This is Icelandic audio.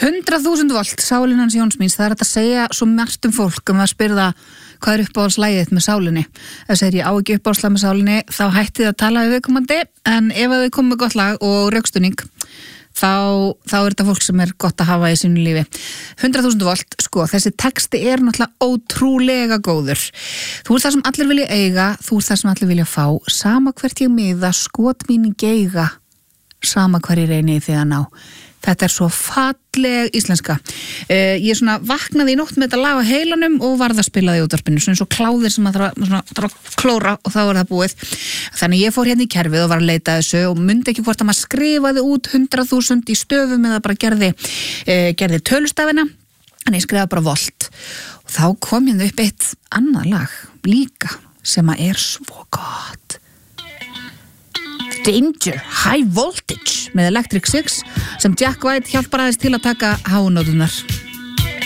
100.000 volt, sálin hans Jónsmíns. Það hægt að segja svo margt fólk að spyrða hvað uppáhaldslægið með sálinni. Ef segir ég á ekki uppáhaldslag með sálinni, þá hætti það að tala við viðkomandi, en ef þau komið með gott lag og rökstuðning, þá þetta fólk sem gott að hafa í sínu lífi. 100.000 volt, sko, þessi texti náttúrulega ótrúlega góður. Þú það sem allir vilja eiga, þú það sem allir vilja fá, sama hvert ég miða, skot mín geiga, sama hver ég reyni því að ná. Þetta svo falleg íslenska. Ég svona vaknaði í nótt með þetta lag á heilanum og varð að spila það í útvarpinu, svona eins og kláðir sem að þarf að klóra og þá það búið. Þannig ég fór hérna í kerfið og var að leita þessu og mundi ekki hvort að maður skrifaði út 100.000 í stöfum eða bara gerði tölustafina, en ég skrifaði bara volt. Og þá kom ég upp eitt annað lag líka sem að svo gott. Danger, High Voltage með Electric Six sem Jack White hjálpar aðeins til að taka háunóturnar.